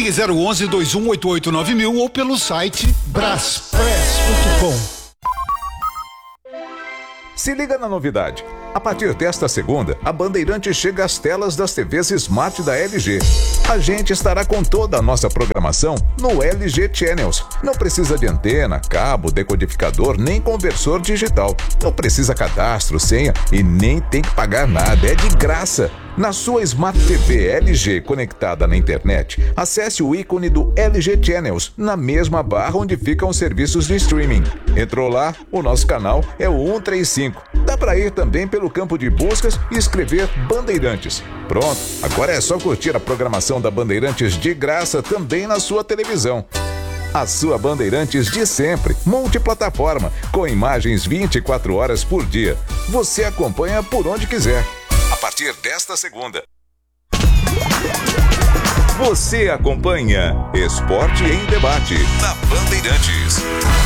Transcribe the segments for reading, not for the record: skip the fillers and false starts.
Ligue 011-2188-9000 ou pelo site braspress.com. Se liga na novidade. A partir desta segunda, a Bandeirantes chega às telas das TVs Smart da LG. A gente estará com toda a nossa programação no LG Channels. Não precisa de antena, cabo, decodificador, nem conversor digital. Não precisa cadastro, senha e nem tem que pagar nada. É de graça. Na sua Smart TV LG conectada na internet, acesse o ícone do LG Channels na mesma barra onde ficam os serviços de streaming. Entrou lá, o nosso canal é o 135. Dá para ir também pelo campo de buscas e escrever Bandeirantes. Pronto, agora é só curtir a programação da Bandeirantes de graça também na sua televisão. A sua Bandeirantes de sempre, multiplataforma, com imagens 24 horas por dia. Você acompanha por onde quiser. A partir desta segunda. Você acompanha Esporte em Debate na Bandeirantes.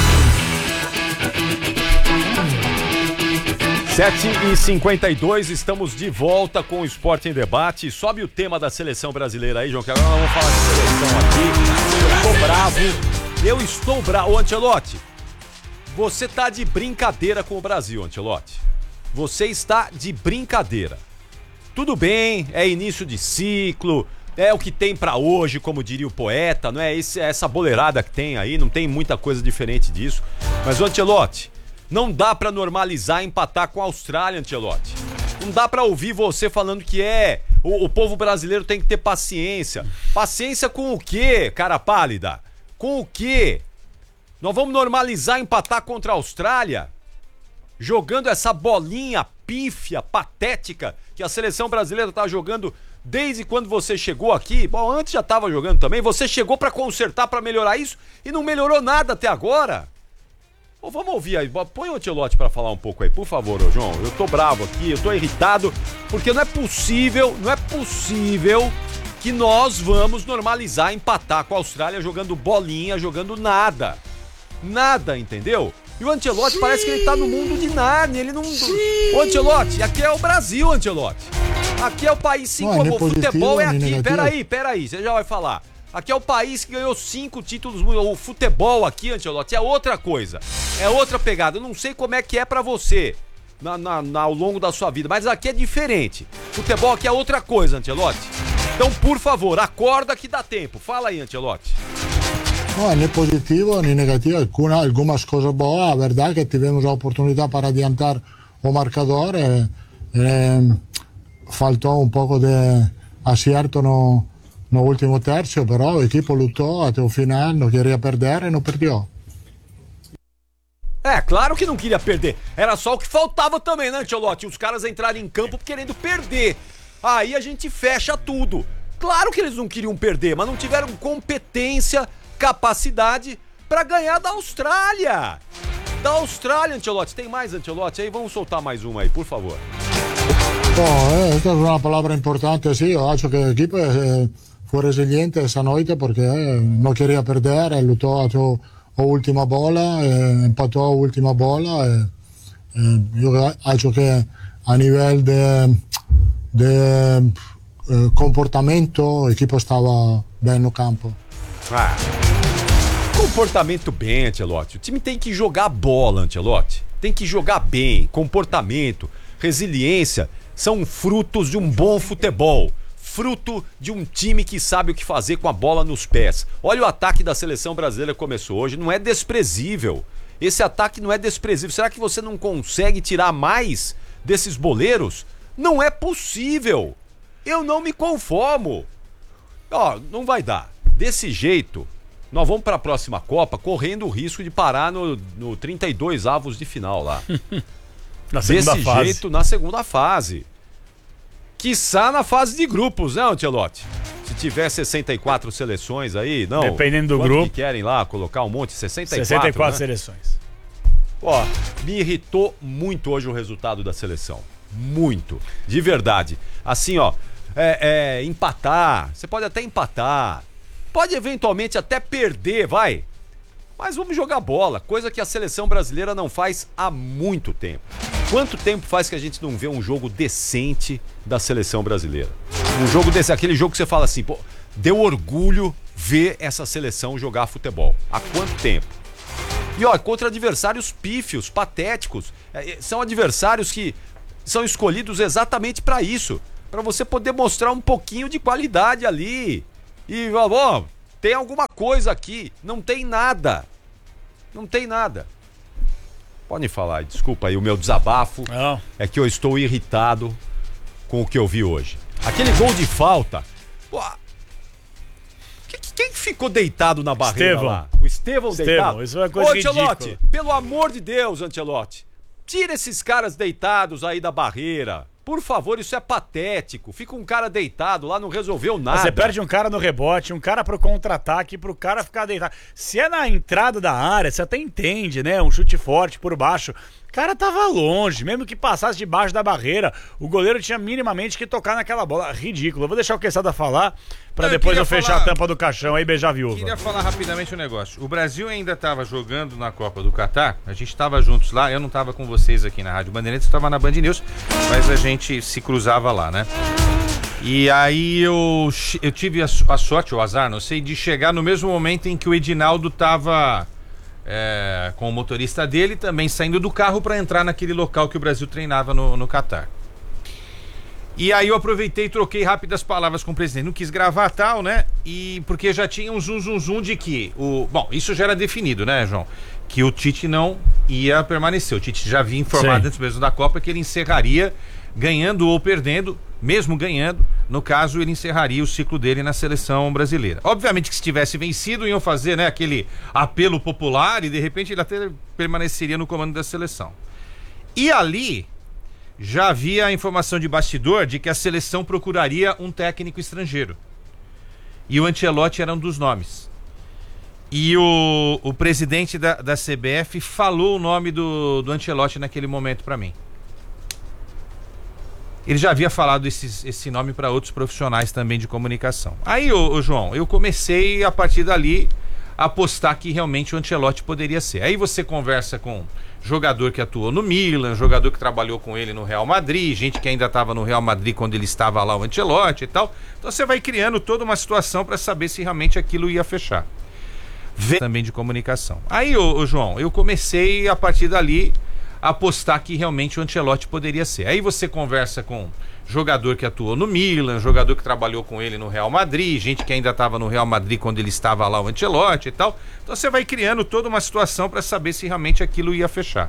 7h52, estamos de volta com o Esporte em Debate. Sobe o tema da seleção brasileira aí, João, que agora nós vamos falar de seleção aqui. Eu estou bravo. Ô, Ancelotti, você tá de brincadeira com o Brasil, Ancelotti. Você está de brincadeira. Tudo bem, é início de ciclo, é o que tem pra hoje, como diria o poeta, não é essa boleirada que tem aí, não tem muita coisa diferente disso. Mas, Ancelotti, não dá pra normalizar empatar com a Austrália, Ancelotti. Não dá pra ouvir você falando que o povo brasileiro tem que ter paciência. Paciência com o quê, cara pálida? Com o quê? Nós vamos normalizar empatar contra a Austrália? Jogando essa bolinha pífia, patética, que a seleção brasileira tá jogando desde quando você chegou aqui. Bom, antes já tava jogando também. Você chegou pra consertar, pra melhorar isso e não melhorou nada até agora. Ô, vamos ouvir aí. Põe o Ancelotti pra falar um pouco aí, por favor, ô João. Eu tô bravo aqui, eu tô irritado, porque não é possível que nós vamos normalizar empatar com a Austrália jogando bolinha, jogando nada. Nada, entendeu? E o Ancelotti parece que ele tá no mundo de Nárnia, ele não... Ô, Ancelotti, aqui é o Brasil, Ancelotti. Aqui é o país 5, o futebol é aqui. Peraí, você já vai falar. Aqui é o país que ganhou 5 títulos, o futebol aqui, Ancelotti, é outra coisa. É outra pegada, eu não sei como é que é pra você ao longo da sua vida, mas aqui é diferente. Futebol aqui é outra coisa, Ancelotti. Então, por favor, acorda que dá tempo. Fala aí, Ancelotti. No, ni positivo ni negativo, algumas coisas boas. A verdade é que tivemos a oportunidade para adiantar o marcador. Faltou um pouco de acerto no último terço, però o equipo lutou até o final, não queria perder e não perdeu. É, claro que não queria perder. Era só o que faltava também, né, Ancelotti? Os caras entrarem em campo querendo perder. Aí a gente fecha tudo. Claro que eles não queriam perder, mas não tiveram competência, capacidade pra ganhar da Austrália. Da Austrália, Ancelotti. Tem mais, Ancelotti? Aí vamos soltar mais uma aí, por favor. Bom, esta é uma palavra importante, sim. Eu acho que a equipe foi resiliente essa noite porque não queria perder, lutou até a última bola, empatou a última bola. Eu acho que a nível de comportamento, o equipe estava bem no campo. Comportamento bem, Ancelotti. O time tem que jogar bola, Ancelotti. Tem que jogar bem. Comportamento, resiliência são frutos de um bom futebol. Fruto de um time que sabe o que fazer com a bola nos pés. Olha o ataque da seleção brasileira que começou hoje. Não é desprezível. Esse ataque não é desprezível. Será que você não consegue tirar mais desses boleiros? Não é possível. Eu não me conformo. Não vai dar. Desse jeito, nós vamos para a próxima Copa correndo o risco de parar no 32 avos de final lá. Desse jeito, na segunda fase. Quiçá na fase de grupos, né, Ancelotti? Se tiver 64 seleções aí, não. Dependendo do grupo. Que querem lá colocar um monte, 64 né? seleções. Me irritou muito hoje o resultado da seleção. Muito. De verdade. Assim, empatar. Você pode até empatar. Pode eventualmente até perder, vai. Mas vamos jogar bola, coisa que a seleção brasileira não faz há muito tempo. Quanto tempo faz que a gente não vê um jogo decente da seleção brasileira? Um jogo desse, aquele jogo que você fala assim, pô, deu orgulho ver essa seleção jogar futebol. Há quanto tempo? E ó, contra adversários pífios, patéticos. São adversários que são escolhidos exatamente para isso. Para você poder mostrar um pouquinho de qualidade ali. E, ó, tem alguma coisa aqui. Não tem nada. Não tem nada. Podem falar, desculpa aí o meu desabafo. Não. É que eu estou irritado com o que eu vi hoje. Aquele gol de falta. Pô, quem ficou deitado na barreira lá? O Estevão deitado? Isso é uma coisa Ancelotti, ridícula. pelo amor de Deus, Ancelotti, tira esses caras deitados aí da barreira. Por favor, isso é patético. Fica um cara deitado lá, não resolveu nada. Você perde um cara no rebote, um cara pro contra-ataque, pro cara ficar deitado. Se é na entrada da área, você até entende, né? Um chute forte por baixo. O cara tava longe, mesmo que passasse debaixo da barreira, o goleiro tinha minimamente que tocar naquela bola. Ridículo. Eu vou deixar o Quesada falar pra depois eu fechar a tampa do caixão aí e beijar a viúva. Queria falar rapidamente um negócio. O Brasil ainda estava jogando na Copa do Catar, a gente estava juntos lá, eu não estava com vocês aqui na Rádio Bandeirantes, eu estava na Band News, mas a gente se cruzava lá, né? E aí eu tive a sorte, o azar, não sei, de chegar no mesmo momento em que o Edinaldo estava com o motorista dele também saindo do carro para entrar naquele local que o Brasil treinava no Catar. E aí eu aproveitei e troquei rápidas palavras com o presidente. Não quis gravar tal, né? E porque já tinha um zum de que bom, isso já era definido, né, João? Que o Tite não ia permanecer. O Tite já havia informado antes mesmo da Copa que ele encerraria ganhando ou perdendo, mesmo ganhando, no caso ele encerraria o ciclo dele na seleção brasileira. Obviamente que se tivesse vencido iam fazer, né, aquele apelo popular e de repente ele até permaneceria no comando da seleção. E ali já havia a informação de bastidor de que a seleção procuraria um técnico estrangeiro. E o Ancelotti era um dos nomes. E o presidente da CBF falou o nome do Ancelotti naquele momento para mim. Ele já havia falado esse nome para outros profissionais também de comunicação. Aí, João, eu comecei a partir dali a apostar que realmente o Ancelotti poderia ser. Aí você conversa com jogador que atuou no Milan, jogador que trabalhou com ele no Real Madrid, gente que ainda estava no Real Madrid quando ele estava lá, o Ancelotti e tal. Então você vai criando toda uma situação para saber se realmente aquilo ia fechar. Também de comunicação. Aí, João, eu comecei a partir dali apostar que realmente o Ancelotti poderia ser. Aí você conversa com jogador que atuou no Milan, jogador que trabalhou com ele no Real Madrid, gente que ainda estava no Real Madrid quando ele estava lá, o Ancelotti e tal. Então você vai criando toda uma situação para saber se realmente aquilo ia fechar.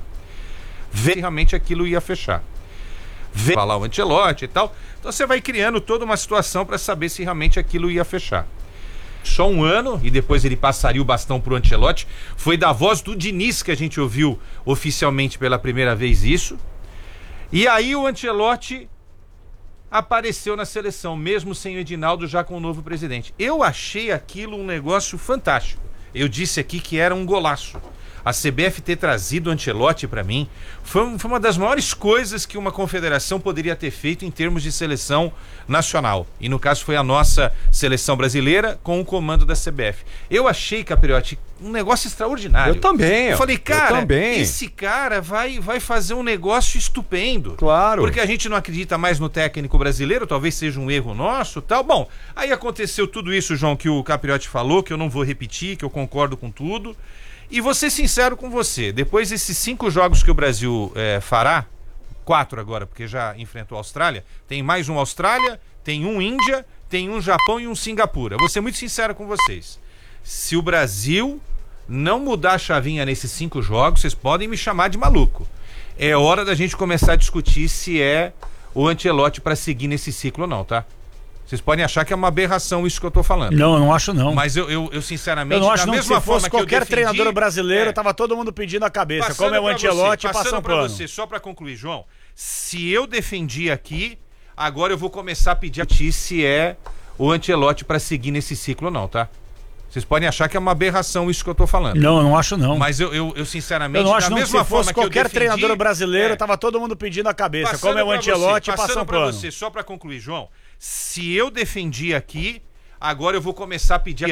Falar o Ancelotti e tal. Então você vai criando toda uma situação para saber se realmente aquilo ia fechar. Só um ano, e depois ele passaria o bastão pro Ancelotti. Foi da voz do Diniz que a gente ouviu oficialmente pela primeira vez isso. E aí o Ancelotti apareceu na seleção, mesmo sem o Edinaldo, já com o novo presidente. Eu achei aquilo um negócio fantástico. Eu disse aqui que era um golaço. A CBF ter trazido o Ancelotti para mim foi uma das maiores coisas que uma confederação poderia ter feito em termos de seleção nacional. E no caso foi a nossa seleção brasileira com o comando da CBF. Eu achei, Capriotti, um negócio extraordinário. Eu também. Eu falei, cara, esse cara vai fazer um negócio estupendo. Claro. Porque a gente não acredita mais no técnico brasileiro, talvez seja um erro nosso, tal. Bom, aí aconteceu tudo isso, João, que o Capriotti falou, que eu não vou repetir, que eu concordo com tudo. E vou ser sincero com você, depois desses 5 jogos que o Brasil fará, 4 agora, porque já enfrentou a Austrália, tem mais um Austrália, tem um Índia, tem um Japão e um Singapura. Vou ser muito sincero com vocês. Se o Brasil não mudar a chavinha nesses 5 jogos, vocês podem me chamar de maluco. É hora da gente começar a discutir se é o Ancelotti para seguir nesse ciclo ou não, tá? Vocês podem achar que é uma aberração isso que eu tô falando. Não, eu não acho não. Mas eu sinceramente, eu não acho da não, mesma se forma fosse que eu qualquer defendi, treinador brasileiro, tava todo mundo pedindo a cabeça. Como é o Ancelotti, passa um pano. Você, só para concluir, João, se eu defendi aqui, agora eu vou começar a pedir se é o Ancelotti para seguir nesse ciclo ou não, tá? Vocês podem achar que é uma aberração isso que eu tô falando. Não, eu não acho não. Mas eu sinceramente, eu não acho da não, mesma se forma fosse que eu qualquer defendi, treinador brasileiro, tava todo mundo pedindo a cabeça. Como é o Ancelotti, passa um pano. Você, só para concluir, João, se eu defendi aqui, agora eu vou começar a pedir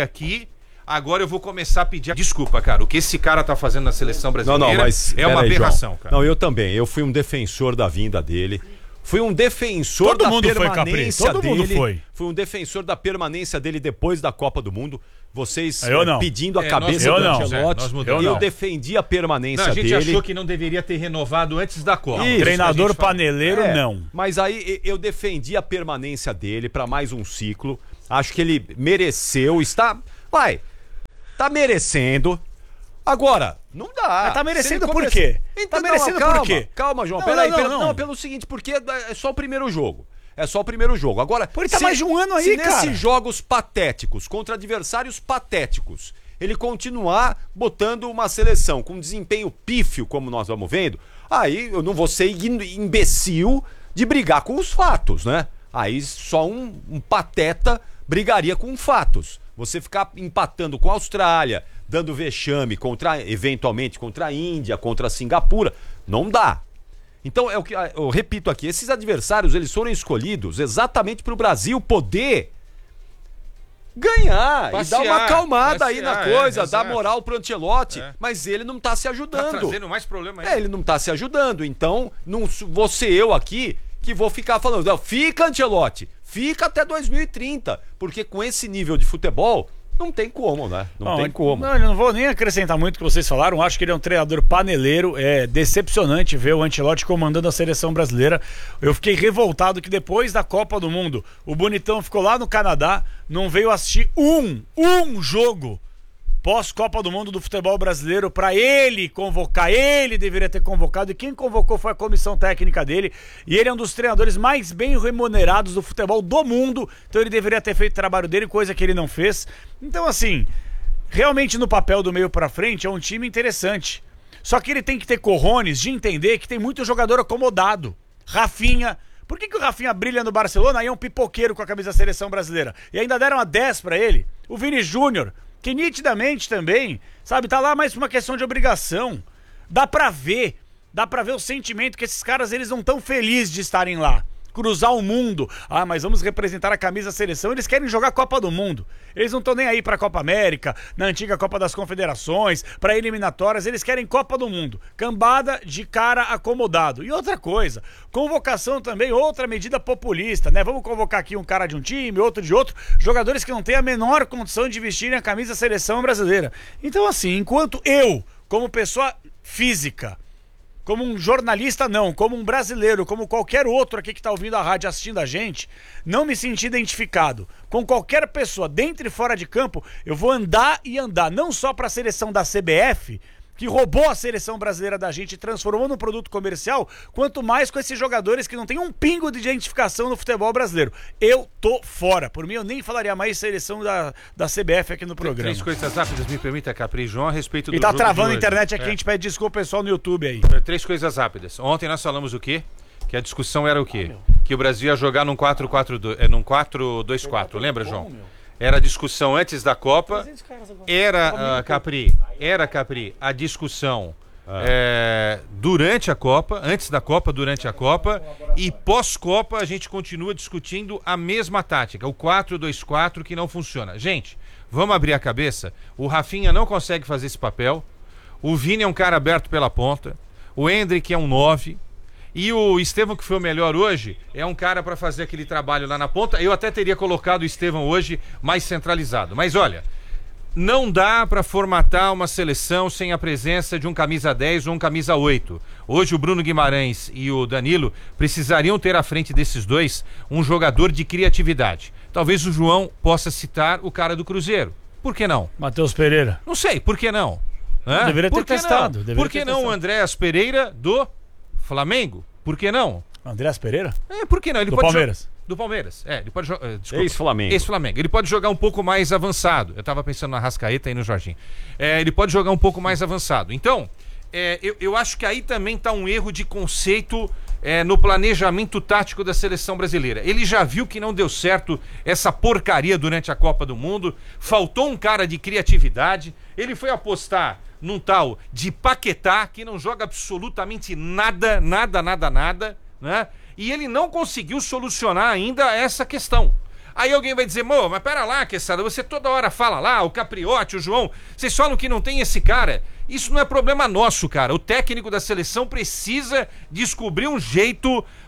desculpa, cara. O que esse cara tá fazendo na seleção brasileira mas é uma aberração, João, cara. Não, eu também. Eu fui um defensor da vinda dele. Foi um defensor Todo da mundo foi, permanência Capri. Todo mundo dele. foi. Foi um defensor da permanência dele depois da Copa do Mundo. Vocês Eu não. pedindo a É, cabeça eu do não. Ancelotti. Nós mudamos. Eu não. defendi a permanência Não, a gente dele. achou que não deveria ter renovado antes da Copa. Isso, Treinador a gente fala. paneleiro, É, não. Mas aí eu defendi a permanência dele para mais um ciclo. Acho que ele mereceu, tá merecendo. Agora, não dá. Mas tá merecendo Se ele por quê? Então, Tá merecendo calma, por quê? Calma, João. Não, Peraí, não. pelo seguinte, porque é só o primeiro jogo. É só o primeiro jogo. Agora, Pô, ele tá mais de um ano aí, se cara. nesses jogos patéticos, contra adversários patéticos, ele continuar botando uma seleção com desempenho pífio, como nós vamos vendo, aí eu não vou ser imbecil de brigar com os fatos, né? Aí só um pateta brigaria com fatos. Você ficar empatando com a Austrália, dando vexame eventualmente contra a Índia, contra a Singapura, não dá. Então, é o que eu repito aqui, esses adversários, eles foram escolhidos exatamente para o Brasil poder ganhar Passear, e dar uma acalmada aí na passear, coisa, dar exato. moral pro Ancelotti, É. mas ele não tá se Tá ajudando. trazendo mais problema aí. Ele não tá se ajudando, então não vou ser eu aqui que vou ficar falando, não, fica Ancelotti, fica até 2030, porque com esse nível de futebol, não tem como, né? Não tem como. Não, eu não vou nem acrescentar muito o que vocês falaram. Acho que ele é um treinador paneleiro. É decepcionante ver o Ancelotti comandando a seleção brasileira. Eu fiquei revoltado que depois da Copa do Mundo, o Bonitão ficou lá no Canadá, não veio assistir um jogo pós-Copa do Mundo do futebol brasileiro para ele convocar. Ele deveria ter convocado, e quem convocou foi a comissão técnica dele, e ele é um dos treinadores mais bem remunerados do futebol do mundo, então ele deveria ter feito o trabalho dele, coisa que ele não fez. Então, assim, realmente no papel do meio pra frente é um time interessante, só que ele tem que ter cojones de entender que tem muito jogador acomodado. Rafinha, por que o Rafinha brilha no Barcelona? Aí é um pipoqueiro com a camisa da seleção brasileira, e ainda deram a 10 pra ele. O Vini Júnior, que nitidamente também, sabe, tá lá mais por uma questão de obrigação. Dá pra ver o sentimento que esses caras, eles não estão felizes de estarem lá. Cruzar o mundo. Ah, mas vamos representar a camisa da seleção. Eles querem jogar a Copa do Mundo. Eles não estão nem aí pra Copa América, na antiga Copa das Confederações, pra eliminatórias. Eles querem Copa do Mundo. Cambada de cara acomodado. E outra coisa, convocação também, outra medida populista, né? Vamos convocar aqui um cara de um time, outro de outro. Jogadores que não têm a menor condição de vestirem a camisa da seleção brasileira. Então, assim, enquanto eu, como pessoa física, como um jornalista não, como um brasileiro, como qualquer outro aqui que tá ouvindo a rádio, assistindo a gente, não me senti identificado com qualquer pessoa dentro e fora de campo, eu vou andar e andar, não só para a seleção da CBF, que roubou a seleção brasileira da gente e transformou num produto comercial, quanto mais com esses jogadores que não tem um pingo de identificação no futebol brasileiro. Eu tô fora. Por mim, eu nem falaria mais seleção da CBF aqui no programa. Três coisas rápidas, me permita, Capri e João, a respeito do E tá jogo travando de a hoje. internet aqui, a gente pede desculpa pessoal no YouTube aí. Três coisas rápidas. Ontem nós falamos o quê? Que a discussão era o quê? Que o Brasil ia jogar num 4-4-2, num 4-2-4, lembra, João? Era a discussão antes da Copa. Era, Capri, a discussão durante a Copa, antes da Copa, durante a Copa, e pós-Copa a gente continua discutindo a mesma tática, o 4-2-4 que não funciona. Gente, vamos abrir a cabeça. O Rafinha não consegue fazer esse papel, o Vini é um cara aberto pela ponta, o Endrick é um 9, e o Estevão, que foi o melhor hoje, é um cara para fazer aquele trabalho lá na ponta. Eu até teria colocado o Estevão hoje mais centralizado. Mas olha, não dá para formatar uma seleção sem a presença de um camisa 10 ou um camisa 8. Hoje o Bruno Guimarães e o Danilo precisariam ter à frente desses dois um jogador de criatividade. Talvez o João possa citar o cara do Cruzeiro. Por que não? Matheus Pereira. Não sei, por que não? Deveria ter Por que testado, não? deveria Por que ter não testado. o Andréas Pereira do Flamengo? Por que não? Andréas Pereira? Por que não? Ele Do pode Palmeiras. Do Palmeiras. Ele pode jogar. Ex-Flamengo. Ex-Flamengo. Ele pode jogar um pouco mais avançado. Eu tava pensando na Arrascaeta e no Jorginho. Ele pode jogar um pouco mais avançado. Então, eu acho que aí também tá um erro de conceito no planejamento tático da seleção brasileira. Ele já viu que não deu certo essa porcaria durante a Copa do Mundo. Faltou um cara de criatividade. Ele foi apostar num tal de Paquetá, que não joga absolutamente nada, né? E ele não conseguiu solucionar ainda essa questão. Aí alguém vai dizer, mas pera lá, Quesada, você toda hora fala lá, o Capriotti, o João, vocês falam que não tem esse cara. Isso não é problema nosso, cara. O técnico da seleção precisa descobrir um jeito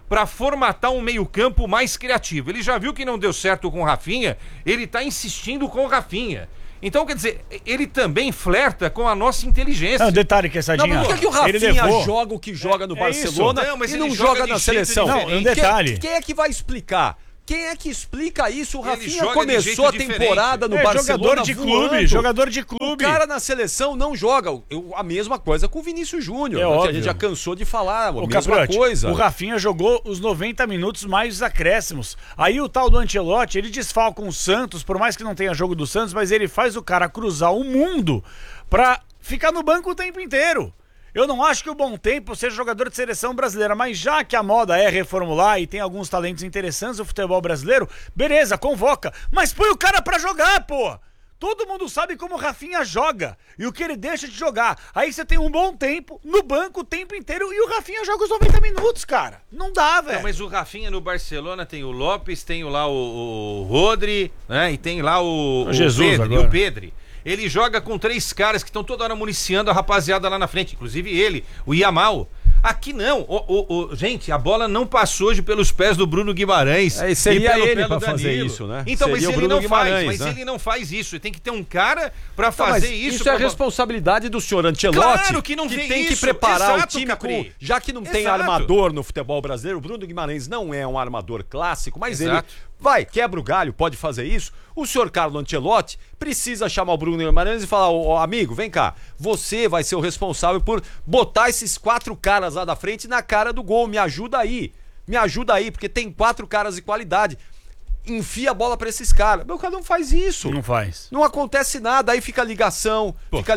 para formatar um meio-campo mais criativo. Ele já viu que não deu certo com o Rafinha, ele tá insistindo com o Rafinha. Então, quer dizer, ele também flerta com a nossa inteligência. Não, detalhe que essa Não, por que o Rafinha joga o que joga no Barcelona não, e não joga na seleção? Não, um detalhe. Quem é que vai explicar? Quem é que explica isso? O Rafinha joga começou a temporada no Barcelona jogador de clube. O cara na seleção não joga. A mesma coisa com o Vinícius Júnior, que óbvio. a gente já cansou de falar. A mesma Caprotti, coisa. O Rafinha jogou os 90 minutos mais os acréscimos. Aí o tal do Ancelotti, ele desfalca o Santos, por mais que não tenha jogo do Santos, mas ele faz o cara cruzar o mundo pra ficar no banco o tempo inteiro. Eu não acho que o Bom Tempo seja jogador de seleção brasileira, mas já que a moda é reformular e tem alguns talentos interessantes no futebol brasileiro, beleza, convoca. Mas põe o cara pra jogar, pô! Todo mundo sabe como o Rafinha joga e o que ele deixa de jogar. Aí você tem um Bom Tempo no banco o tempo inteiro e o Rafinha joga os 90 minutos, cara. Não dá, velho. Não, mas o Rafinha no Barcelona tem o Lopes, tem lá o Rodri, né? E tem lá o Jesus Pedro, agora. e o Pedri. Ele joga com 3 caras que estão toda hora municiando a rapaziada lá na frente, inclusive ele, o Yamal. Aqui não, gente, a bola não passou hoje pelos pés do Bruno Guimarães. Seria pelo ele pé do pra fazer Danilo. isso, né? Então, Seria mas o ele Bruno não faz, Guimarães, né? ele não faz isso. Tem que ter um cara pra Não, fazer mas isso. isso é responsabilidade do senhor Ancelotti, Claro que não vê tem que isso. preparar Exato, o time Capri. com... Já que não tem Exato. armador no futebol brasileiro, o Bruno Guimarães não é um armador clássico, mas Exato. ele quebra o galho, pode fazer isso. O senhor Carlo Ancelotti precisa chamar o Bruno Guimarães e falar, ô amigo, vem cá, você vai ser o responsável por botar esses 4 caras lá da frente na cara do gol, me ajuda aí, porque tem 4 caras de qualidade. Enfia a bola pra esses caras. Meu cara não faz isso. Não faz. Não acontece nada, aí fica ligação,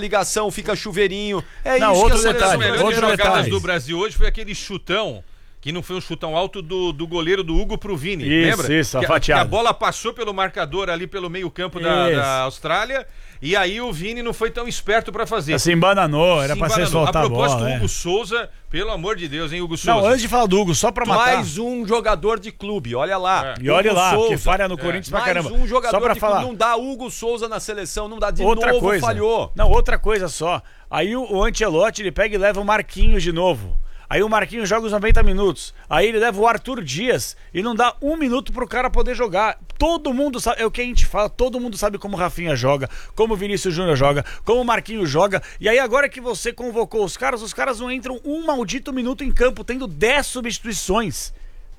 fica chuveirinho. É Não, isso outro que a detalhe, As melhores outro jogadas detalhe. do Brasil hoje foi aquele chutão, que não foi um chutão alto do goleiro do Hugo pro Vini, Isso, lembra? isso, a que fatiada. a bola passou pelo marcador ali pelo meio campo da Austrália, e aí o Vini não foi tão esperto pra fazer. Se embananou, era pra ser soltar a propósito, bola. o Hugo Souza, pelo amor de Deus, hein, Hugo Souza? Não, antes de falar do Hugo, só pra matar. Mais um jogador de clube, olha lá. E olha Hugo lá, Souza. que falha no Corinthians pra caramba. Mais um jogador só pra de falar. clube, não dá Hugo Souza na seleção, não dá de Outra novo, coisa. falhou. Não, outra coisa só. Aí o Ancelotti, ele pega e leva o Marquinhos de novo. Aí o Marquinhos joga os 90 minutos. Aí ele leva o Arthur Dias e não dá 1 minuto pro cara poder jogar. Todo mundo sabe, é o que a gente fala, todo mundo sabe como o Rafinha joga, como o Vinícius Júnior joga, como o Marquinhos joga. E aí agora que você convocou os caras não entram um maldito minuto em campo, tendo 10 substituições.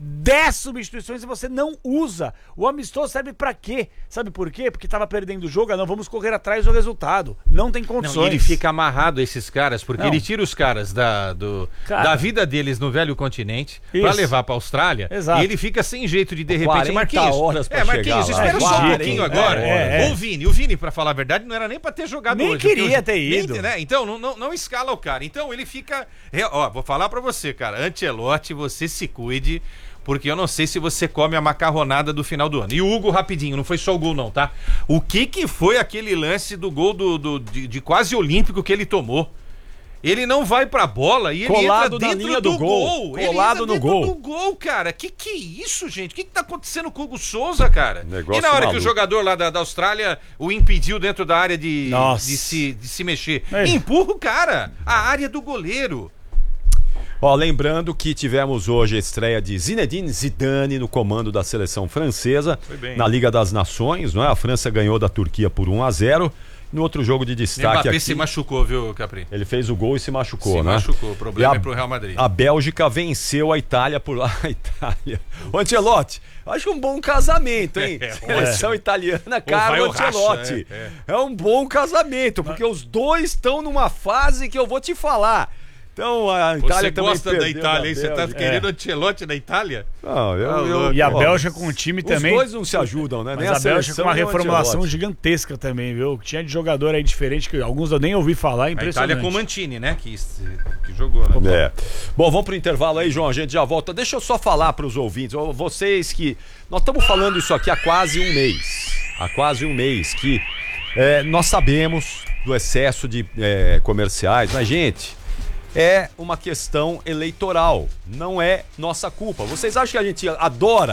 10 substituições e você não usa. O amistoso serve pra quê? Sabe por quê? Porque tava perdendo o jogo, não vamos correr atrás do resultado. Não tem condições. Não, ele fica amarrado a esses caras, porque Não. ele tira os caras da vida deles no velho continente pra Isso. levar pra Austrália. Exato. E ele fica sem jeito de repente. 40 Marquinhos, horas pra Marquinhos, chegar lá. espera só um 40 pouquinho agora. horas. O Vini, pra falar a verdade, não era nem pra ter jogado Nem hoje. queria porque ter ido. né? Então, não escala o cara. Então, ele fica... vou falar pra você, cara. Ancelotti, você se cuide, porque eu não sei se você come a macarronada do final do ano. E o Hugo, rapidinho, não foi só o gol não, tá? O que foi aquele lance do gol de quase olímpico que ele tomou? Ele não vai pra bola e ele Colado entra na dentro linha do gol. Ele Colado entra no dentro gol. do gol, cara. Que é isso, gente? O que tá acontecendo com o Hugo Souza, cara? Negócio E na hora que maluco. o jogador lá da Austrália o impediu dentro da área de Nossa. se mexer? É. Empurra o cara. A área do goleiro. Ó, lembrando que tivemos hoje a estreia de Zinedine Zidane no comando da seleção francesa na Liga das Nações, não é? A França ganhou da Turquia por 1-0. No outro jogo de destaque Mbappé aqui, se machucou, viu, Capri? ele fez o gol e se machucou, Se né? machucou. O problema E é pro Real Madrid. A Bélgica venceu a Itália por lá. A Itália. O Ancelotti, acho um bom casamento, hein? Seleção italiana, Carlo vai ou racha, Ancelotti. É um bom casamento, porque os dois estão numa fase que eu vou te falar. Então a Itália Você também gosta da perdeu Itália, hein? Você tá Bélgica. querendo Ancelotti na Itália? Não, E a pô, Bélgica com o time também. Os dois não se ajudam, né? Mas a Bélgica com uma nem o reformulação Ancelotti. gigantesca também, viu? Tinha de jogador aí diferente, que alguns eu nem ouvi falar, A impressionante. Itália com o Mantini, né? Que jogou, né? É. Bom, vamos pro intervalo aí, João. A gente já volta. Deixa eu só falar para os ouvintes, vocês que... Nós estamos falando isso aqui há quase um mês. Há quase um mês que nós sabemos do excesso de comerciais, mas, gente... É uma questão eleitoral, não é nossa culpa. Vocês acham que a gente adora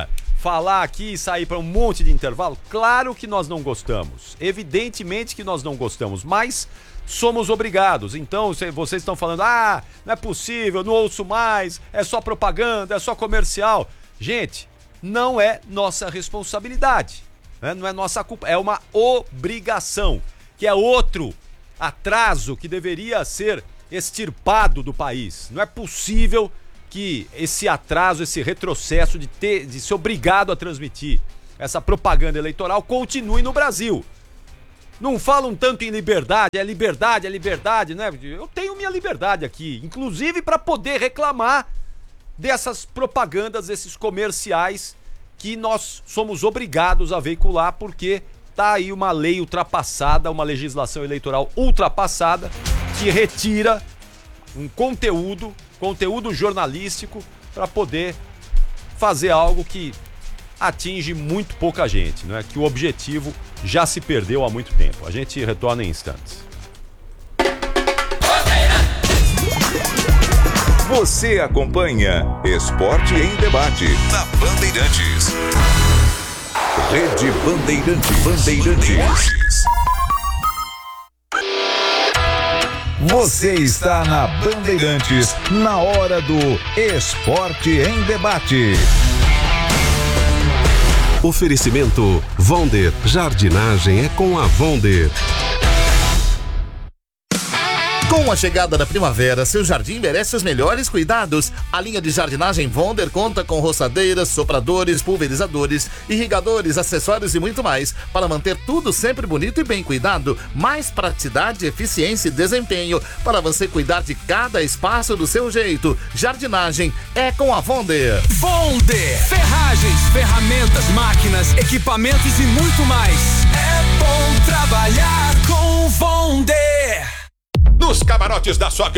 falar aqui e sair para um monte de intervalo? Claro que nós não gostamos. Evidentemente que nós não gostamos, mas somos obrigados. Então, vocês estão falando, não é possível, não ouço mais, é só propaganda, é só comercial. Gente, não é nossa responsabilidade, né? Não é nossa culpa, é uma obrigação, que é outro atraso que deveria ser extirpado do país. Não é possível que esse atraso, esse retrocesso de ser obrigado a transmitir essa propaganda eleitoral continue no Brasil. Não falam tanto em liberdade, é liberdade, né? Eu tenho minha liberdade aqui, inclusive para poder reclamar dessas propagandas, desses comerciais que nós somos obrigados a veicular, porque tá aí uma lei ultrapassada, uma legislação eleitoral ultrapassada, que retira um conteúdo jornalístico para poder fazer algo que atinge muito pouca gente, não é? Que o objetivo já se perdeu há muito tempo. A gente retorna em instantes. Você acompanha Esporte em Debate na Bandeirantes. Rede Bandeirantes. Você está na Bandeirantes, na hora do Esporte em Debate. Oferecimento Vonder. Jardinagem é com a Vonder. Com a chegada da primavera, seu jardim merece os melhores cuidados. A linha de jardinagem Vonder conta com roçadeiras, sopradores, pulverizadores, irrigadores, acessórios e muito mais para manter tudo sempre bonito e bem cuidado. Mais praticidade, eficiência e desempenho para você cuidar de cada espaço do seu jeito. Jardinagem é com a Vonder. Vonder. Ferragens, ferramentas, máquinas, equipamentos e muito mais. É bom trabalhar com Vonder. Nos camarotes da sua